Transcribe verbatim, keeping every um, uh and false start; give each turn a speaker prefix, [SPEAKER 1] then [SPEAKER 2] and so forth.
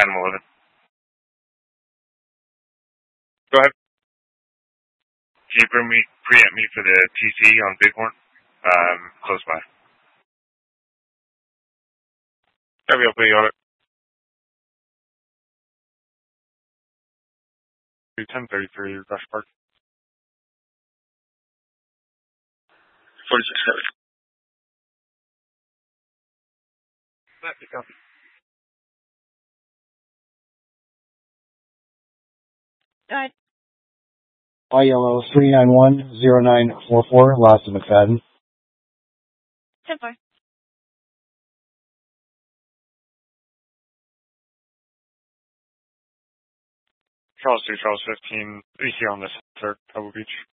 [SPEAKER 1] Phantom eleven. Go ahead. Can you pre- me, preempt me for the T C on Bighorn? Um, close by. That'll be okay, you on it. ten thirty-three, Rush Park. forty-six seven. Copy.
[SPEAKER 2] Go ahead.
[SPEAKER 3] Y Yellow three nine one zero nine four four, lost in McFadden.
[SPEAKER 2] ten four.
[SPEAKER 1] Charles two, Charles fifteen, E C on this third, Pebble Beach.